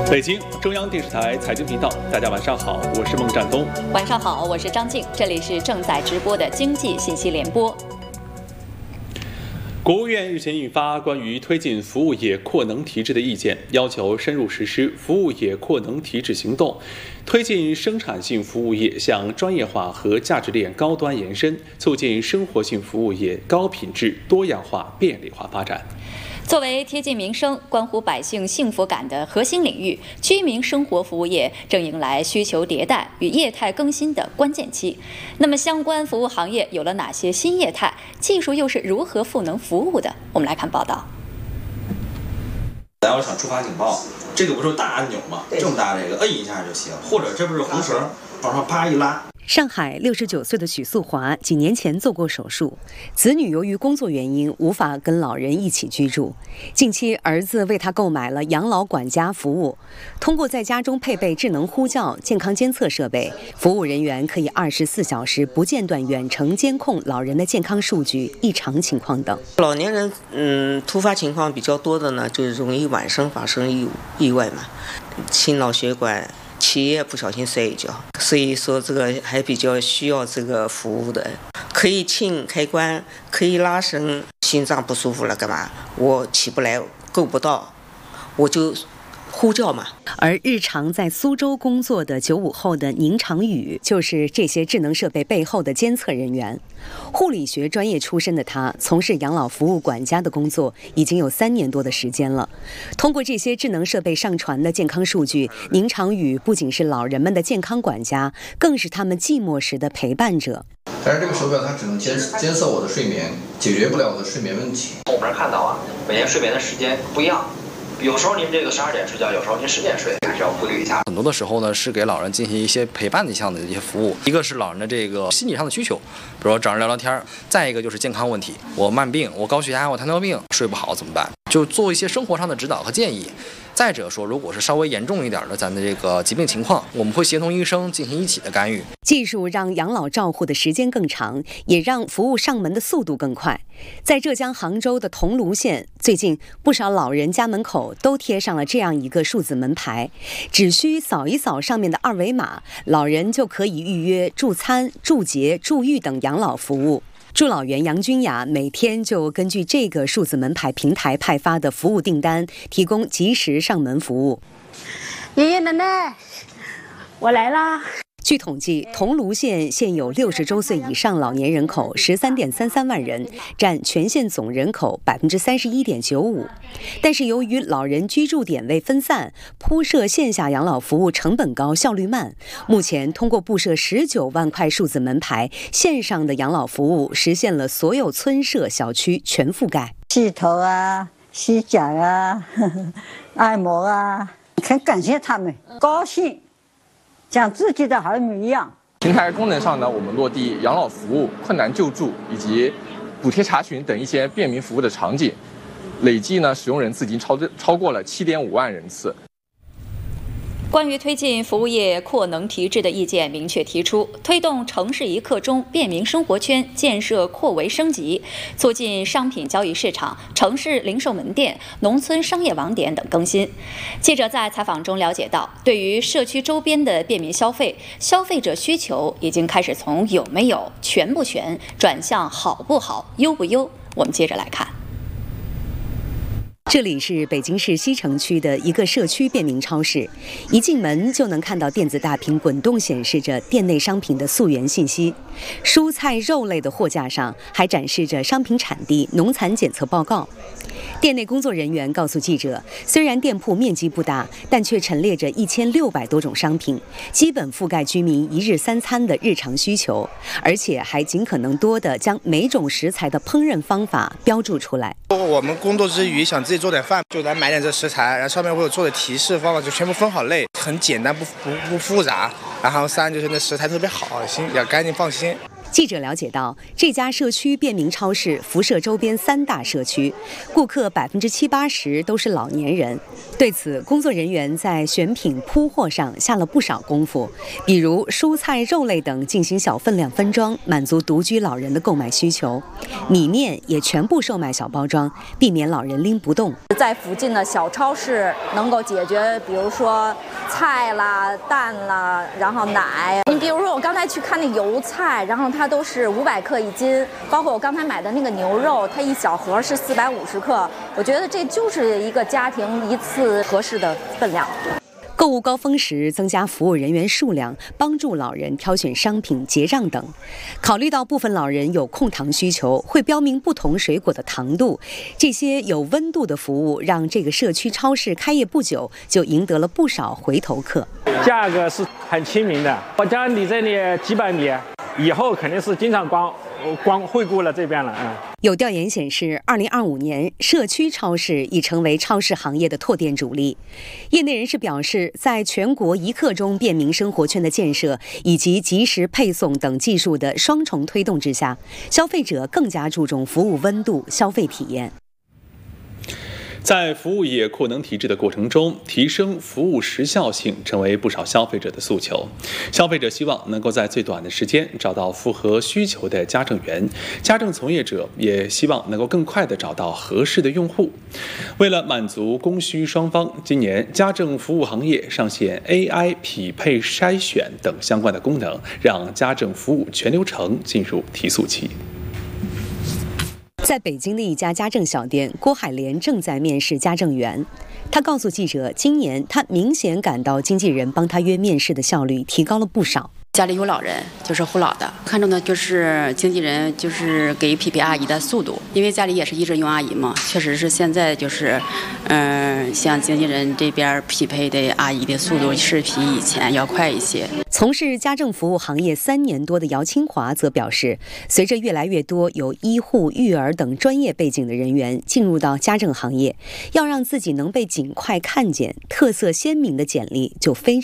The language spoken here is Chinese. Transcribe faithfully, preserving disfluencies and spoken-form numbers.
北京中央电视台财经频道，大家晚上好，我是孟占东。 晚上好，我是张静，这里是正在直播的经济信息联播。 国务院日前印发关于推进服务业扩能提质的意见，要求深入实施服务业扩能提质行动，推进生产性服务业向专业化和价值链高端延伸，促进生活性服务业高品质、多样化、便利化发展。 作为贴近民生、关乎百姓幸福感的核心领域，居民生活服务业正迎来需求迭代与业态更新的关键期。那么，相关服务行业有了哪些新业态？技术又是如何赋能服务的？我们来看报道。 咱要想触发警报，这个不是大按钮吗？这么大这个，摁一下就行。或者这不是红绳，往上啪一拉。 上海六十九岁的许素华几年前做过手术，子女由于工作原因无法跟老人一起居住。近期，儿子为他购买了养老管家服务，通过在家中配备智能呼叫、健康监测设备，服务人员可以二十四小时不间断远程监控老人的健康数据、异常情况等。 老年人，嗯，突发情况比较多的呢，就是容易晚上发生意意外嘛，心脑血管。企业不小心摔一跤，所以说这个还比较需要这个服务的，可以轻开关，可以拉伸，心脏不舒服了干嘛？我起不来，够不到，我就呼叫嘛。 而日常在苏州工作的九五后的宁长宇，就是这些智能设备背后的监测人员。护理学专业出身的他，从事养老服务管家的工作已经有三年多的时间了。通过这些智能设备上传的健康数据，宁长宇不仅是老人们的健康管家，更是他们寂寞时的陪伴者。 但是这个手表它只能监监测我的睡眠，解决不了我的睡眠问题。 我们看到啊，每天睡眠的时间不一样。有时候您这个十二点睡觉，有时候您十点睡，还是要顾虑一下。 很多的时候呢，是给老人进行一些陪伴项的一些服务。一个是老人的这个心理上的需求，比如说找人聊聊天；再一个就是健康问题，我慢病，我高血压，我糖尿病，睡不好怎么办？就做一些生活上的指导和建议。再者说，如果是稍微严重一点的咱的这个疾病情况，我们会协同医生进行一起的干预。 技术让养老照护的时间更长，也让服务上门的速度更快。在浙江杭州的桐庐县，最近不少老人家门口都贴上了这样一个数字门牌，只需扫一扫上面的二维码，老人就可以预约助餐、助洁、助浴等养老服务。助老员杨君雅每天就根据这个数字门牌平台派发的服务订单，提供及时上门服务。 爷爷奶奶，我来啦。 据统计，桐庐县现有六十周岁以上老年人口十三点三三万人，占全县总人口百分之三十一点九五。但是由于老人居住点位分散，铺设线下养老服务成本高、效率慢。目前通过布设十九万块数字门牌，线上的养老服务实现了所有村社小区全覆盖。 洗头啊，洗脚啊，呵呵按摩啊，很感谢他们，高兴。像自己的儿女一样。 平台功能上呢，我们落地养老服务、困难救助以及补贴查询等一些便民服务的场景，累计呢使用人次已经超超过了七点五万人次。 关于推进服务业扩能提质的意见明确提出，推动城市一刻钟便民生活圈建设扩围升级，促进商品交易市场、城市零售门店、农村商业网点等更新。记者在采访中了解到，对于社区周边的便民消费，消费者需求已经开始从有没有、全不全转向好不好、优不优。我们接着来看。 这里是北京市西城区的一个社区便民超市，一进门就能看到电子大屏滚动显示着店内商品的溯源信息，蔬菜、肉类的货架上还展示着商品产地、农残检测报告。店内工作人员告诉记者，虽然店铺面积不大，但却陈列着一千六百多种商品，基本覆盖居民一日三餐的日常需求，而且还尽可能多地将每种食材的烹饪方法标注出来。 我们工作之余想自己做点饭，就来买点这食材，然后上面会有做的提示方法，就全部分好类，很简单，不不不复杂。然后三就是那食材特别好，新也干净放心。 记者了解到，这家社区便民超市辐射周边三大社区，顾客百分之七八十都是老年人。对此，工作人员在选品铺货上下了不少功夫，比如蔬菜、肉类等进行小分量分装，满足独居老人的购买需求；米面也全部售卖小包装，避免老人拎不动。 在附近的小超市能够解决，比如说菜啦、蛋啦，然后奶。你比如说，我刚才去看那油菜，然后它都是五百克一斤，包括我刚才买的那个牛肉，它一小盒是四百五十克。我觉得这就是一个家庭一次合适的分量。 购物高峰时增加服务人员数量，帮助老人挑选商品、结账等。考虑到部分老人有控糖需求，会标明不同水果的糖度。这些有温度的服务，让这个社区超市开业不久就赢得了不少回头客。 价格是很亲民的，我家离这里几百米，以后肯定是经常光光惠顾了这边了啊。 有调研显示，二零二五年社区超市已成为超市行业的拓店主力。业内人士表示，在全国一刻钟便民生活圈的建设以及及时配送等技术的双重推动之下，消费者更加注重服务温度、消费体验。 在服务业扩能提质的过程中，提升服务时效性成为不少消费者的诉求。消费者希望能够在最短的时间找到符合需求的家政员，家政从业者也希望能够更快地找到合适的用户。为了满足供需双方，今年家政服务行业上线 A I 匹配筛选等相关的功能，让家政服务全流程进入提速期。 在北京的一家家政小店，郭海莲正在面试家政员。他告诉记者，今年他明显感到经纪人帮他约面试的效率提高了不少。 家里有老人，就是护老的，看重的就是经纪人就是给匹配阿姨的速度，因为家里也是一直用阿姨嘛，确实是现在就是，嗯、呃，像经纪人这边匹配的阿姨的速度是比以前要快一些。 从事家政服务行业三年多的姚清华则表示，随着越来越多有医护、育儿等专业背景的人员进入到家政行业，要让自己能被尽快看见，特色鲜明的简历就非